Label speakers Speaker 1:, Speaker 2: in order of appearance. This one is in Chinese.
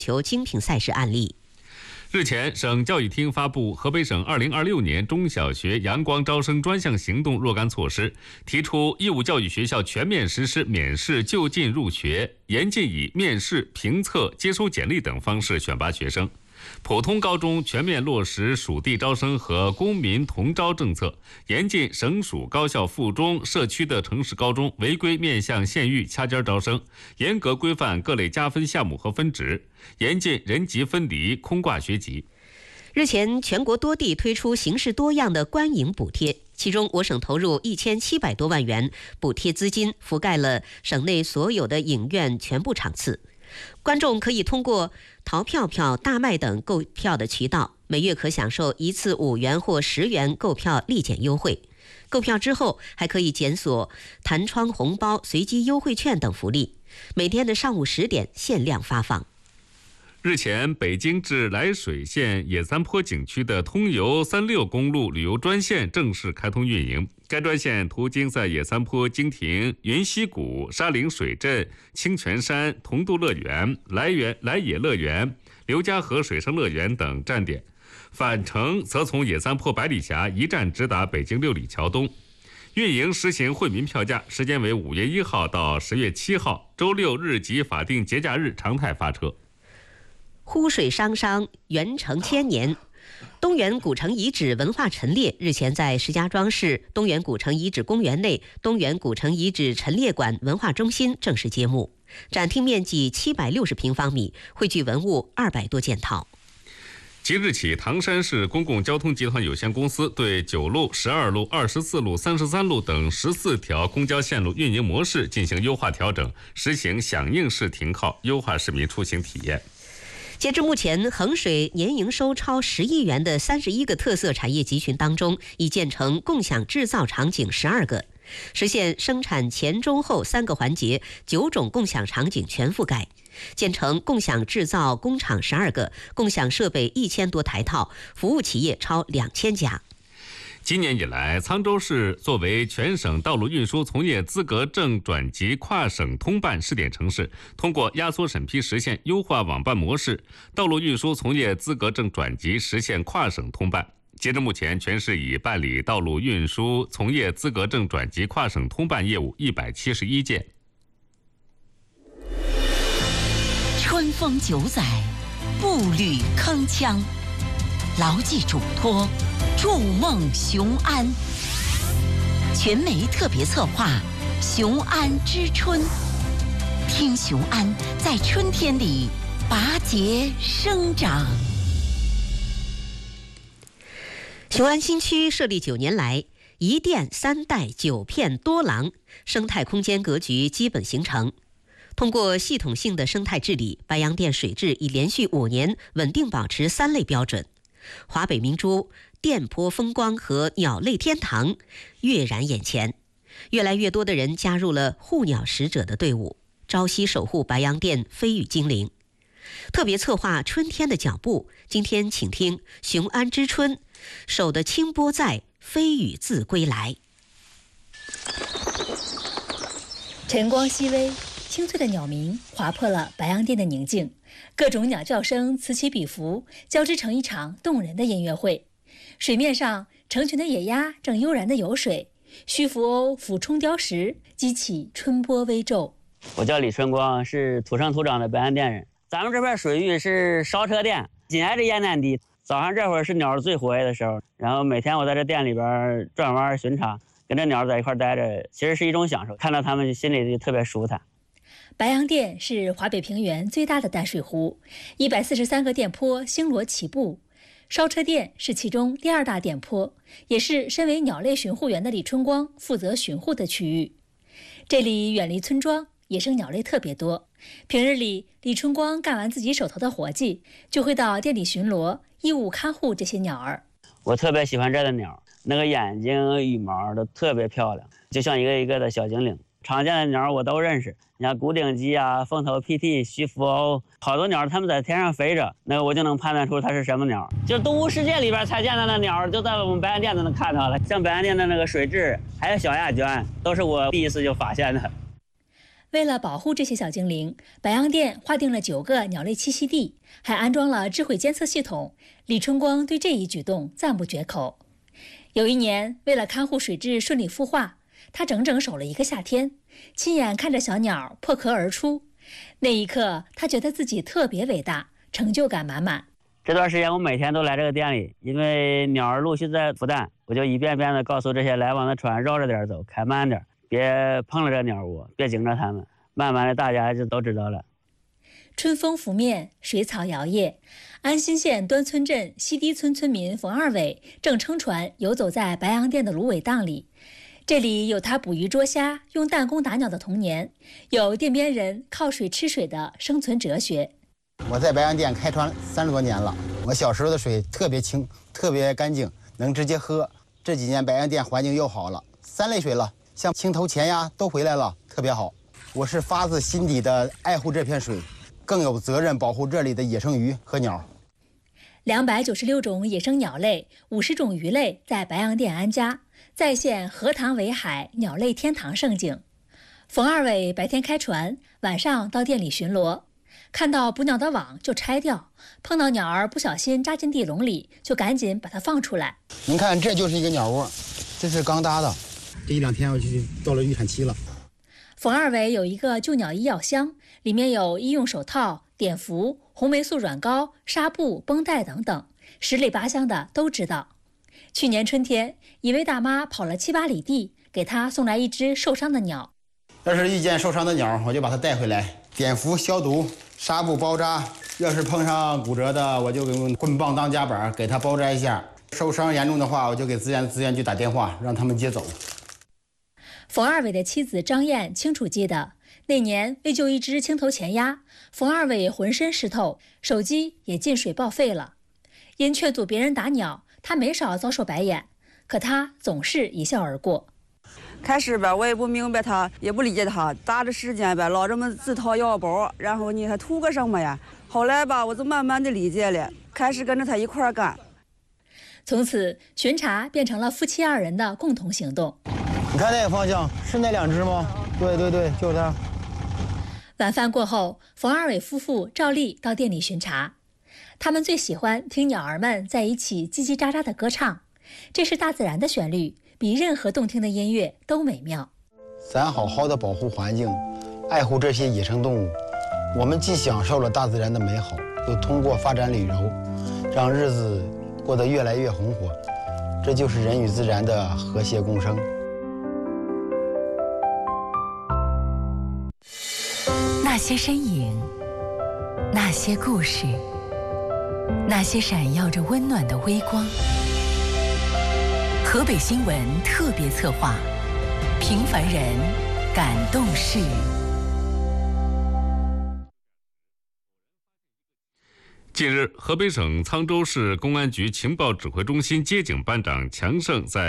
Speaker 1: 球精品赛事案例。
Speaker 2: 日前，省教育厅发布河北省2026年中小学阳光招生专项行动若干措施，提出义务教育学校全面实施免试就近入学，严禁以面试、评测、接收简历等方式选拔学生。普通高中全面落实属地招生和公民同招政策，严禁省属高校附中、社区的城市高中违规面向县域掐尖招生，严格规范各类加分项目和分值，严禁人籍分离、空挂学籍。
Speaker 1: 日前，全国多地推出形式多样的观影补贴，其中我省投入1700多万元补贴资金，覆盖了省内所有的影院全部场次。观众可以通过淘票票、大麦等购票的渠道，每月可享受一次5元或10元购票立减优惠。购票之后还可以检索弹窗红包、随机优惠券等福利。每天的上午10点限量发放。
Speaker 2: 日前，北京至涞水县野三坡景区的通邮36公路旅游专线正式开通运营。该专线途经在野三坡经停、云溪谷、沙岭水镇、清泉山、同渡乐园、来野乐园、刘家河水上乐园等站点，返程则从野三坡百里峡一站直达北京六里桥东。运营实行惠民票价，时间为5月1号到10月7号，周六日及法定节假日常态发车。
Speaker 1: 湖水汤汤，元成千年。东源古城遗址文化陈列日前在石家庄市东源古城遗址公园内东源古城遗址陈列馆文化中心正式揭幕，展厅面积760平方米，汇聚文物200多件套。
Speaker 2: 即日起，唐山市公共交通集团有限公司对9路、12路、24路、33路等14条公交线路运营模式进行优化调整，实行响应式停靠，优化市民出行体验。
Speaker 1: 截至目前，衡水年营收超10亿元的31个特色产业集群当中，已建成共享制造场景12个，实现生产前中后3个环节9种共享场景全覆盖，建成共享制造工厂12个，共享设备1000多台套，服务企业超2000家。
Speaker 2: 今年以来，沧州市作为全省道路运输从业资格证转籍跨省通办试点城市，通过压缩审批实现优化网办模式，道路运输从业资格证转籍实现跨省通办。截至目前，全市已办理道路运输从业资格证转籍跨省通办业务171件。
Speaker 3: 春风9载，步履铿锵，牢记嘱托，筑梦雄安。全媒特别策划雄安之春，听雄安在春天里拔节生长。
Speaker 1: 雄安新区设立9年来，一店3代9片多廊，生态空间格局基本形成。通过系统性的生态治理，白洋淀水质已连续5年稳定保持3类标准。华北明珠、店坡风光和鸟类天堂跃然眼前，越来越多的人加入了护鸟使者的队伍，朝夕守护白洋淀飞羽精灵。特别策划春天的脚步，今天请听雄安之春，守得清波在，飞羽自归来。
Speaker 4: 晨光熹微，清脆的鸟鸣划破了白洋淀的宁静，各种鸟叫声此起彼伏，交织成一场动人的音乐会。水面上，成群的野鸭正悠然地游水，须扶鸥俯冲雕石，激起春波微皱。
Speaker 5: 我叫李春光，是土生土长的白洋淀人。咱们这片水域是烧车店，紧挨着燕南堤。早上这会儿是鸟最活跃的时候，然后每天我在这店里边转弯巡查，跟着鸟在一块待着，其实是一种享受。看到它们心里就特别舒坦。
Speaker 4: 白洋淀是华北平原最大的淡水湖，143个店坡星罗棋布。烧车店是其中第2大店坡，也是身为鸟类巡护员的李春光负责巡护的区域。这里远离村庄，野生鸟类特别多。平日里，李春光干完自己手头的活计，就会到店里巡逻，义务看护这些鸟儿。
Speaker 5: 我特别喜欢这的鸟，那个眼睛、羽毛都特别漂亮，就像一个一个的小精灵。常见的鸟我都认识，你像古顶鸡啊、凤头PT、须扶鸥，好多鸟它们在天上飞着，那我就能判断出它是什么鸟。就是动物世界里边才见到的鸟，就在我们白洋淀都能看到了。像白洋淀的那个水蛭，还有小亚鹃，都是我第一次就发现的。
Speaker 4: 为了保护这些小精灵，白洋淀划定了9个鸟类栖息地，还安装了智慧监测系统。李春光对这一举动赞不绝口。有一年，为了看护水质顺利孵化，他整整守了1个夏天，亲眼看着小鸟破壳而出。那一刻，他觉得自己特别伟大，成就感满满。
Speaker 5: 这段时间我每天都来这个店里，因为鸟儿陆续在孵蛋，我就一遍遍的告诉这些来往的船绕着点走，开慢点，别碰了这鸟窝，别惊着它们。慢慢的，大家就都知道了。
Speaker 4: 春风拂面，水草摇曳。安新县端村镇西堤村村民冯二伟正撑船游走在白洋淀的芦苇荡里。这里有他捕鱼捉虾、用弹弓打鸟的童年，有店边人靠水吃水的生存哲学。
Speaker 6: 我在白洋淀开船30多年了，我小时候的水特别清、特别干净，能直接喝。这几年白洋淀环境又好了，3类水了，像青头前呀都回来了，特别好。我是发自心底的爱护这片水，更有责任保护这里的野生鱼和鸟。
Speaker 4: 296种野生鸟类、50种鱼类在白洋淀安家，再现荷塘围海鸟类天堂盛景。冯二伟白天开船，晚上到店里巡逻，看到捕鸟的网就拆掉，碰到鸟儿不小心扎进地笼里，就赶紧把它放出来。
Speaker 6: 您看，这就是一个鸟窝，这是刚搭的，这1-2天我就到了预产期了。
Speaker 4: 冯二伟有一个救鸟医药箱，里面有医用手套、碘伏、红霉素软膏、纱布、绷带等等，十里八乡的都知道。去年春天，一位大妈跑了7-8里地，给他送来一只受伤的鸟。
Speaker 6: 要是遇见受伤的鸟，我就把它带回来，碘伏消毒，纱布包扎。要是碰上骨折的，我就用棍棒当夹板给它包扎一下。受伤严重的话，我就给资源局打电话，让他们接走。
Speaker 4: 冯二伟的妻子张燕清楚记得，那年为救一只青头前鸭，冯二伟浑身湿透，手机也进水报废了。因劝阻别人打鸟，他没少遭受白眼，可他总是一笑而过。
Speaker 7: 开始吧，我也不明白他，也不理解他，打着时间吧，老这么自掏腰包，然后你还图个什么呀？后来吧，我就慢慢的理解了，开始跟着他一块儿干。
Speaker 4: 从此，巡查变成了夫妻2人的共同行动。
Speaker 6: 你看那个方向，是那2只吗？对，就是它。
Speaker 4: 晚饭过后，冯二伟夫妇照例到店里巡查。他们最喜欢听鸟儿们在一起叽叽喳喳的歌唱，这是大自然的旋律，比任何动听的音乐都美妙。
Speaker 6: 咱好好的保护环境，爱护这些野生动物，我们既享受了大自然的美好，又通过发展旅游，让日子过得越来越红火。这就是人与自然的和谐共生。
Speaker 3: 那些身影，那些故事，那些闪耀着温暖的微光。河北新闻特别策划，平凡人感动事。
Speaker 2: 近日，河北省沧州市公安局情报指挥中心接警班长强胜在